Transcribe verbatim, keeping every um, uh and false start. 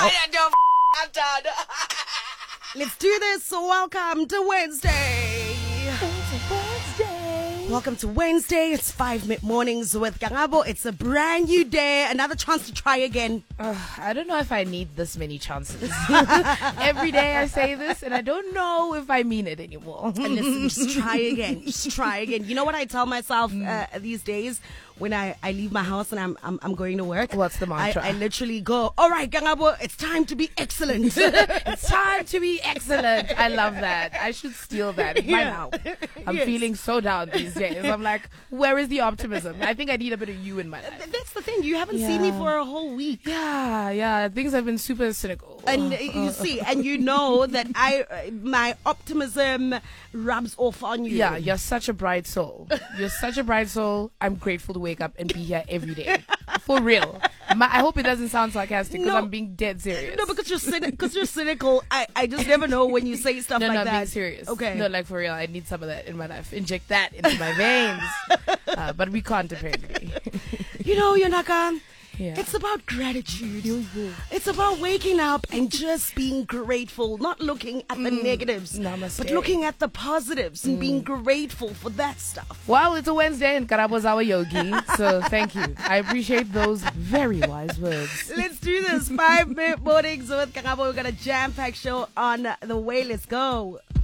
Let's do this. So welcome to Wednesday. Wednesday. Welcome to Wednesday. It's five mid mornings with Kangabo. It's a brand new day. Another chance to try again. Uh, I don't know if I need this many chances. Every day I say this, and I don't know if I mean it anymore. And listen, just try again. Just try again. You know what I tell myself uh, these days when I, I leave my house and I'm I'm, I'm going to work? What's the mantra? I, I literally go, all right, Kangabo, it's time to be excellent. It's time to be excellent. I love that. I should steal that in my Yeah. mouth. I'm Yes. feeling so down these days. I'm like, where is the optimism? I think I need a bit of you in my life. Th- That's the thing. You haven't seen me Yeah. for a whole week. Yeah, yeah. Things have been super cynical. And uh, you see, and you know that I, uh, my optimism rubs off on you. Yeah, you're such a bright soul. You're such a bright soul. I'm grateful to wake up and be here every day. For real. My, I hope it doesn't sound sarcastic because No. I'm being dead serious. No, because you're cynical. Because you're cynical. I, I just never know when you say stuff no, like no, that. I'm being serious. Okay. No, like for real. I need some of that in my life. Inject that into my veins. Uh, but we can't apparently. You know, Yonaka, Yeah. it's about gratitude. It's about waking up and just being grateful, not looking at the negatives, Namaste. but looking at the positives and being grateful for that stuff. Well, it's a Wednesday and Karabo's our yogi. So thank you. I appreciate those very wise words. Let's do this. Five minute mornings with Kangabo. We've got a jam-packed show on the way. Let's go.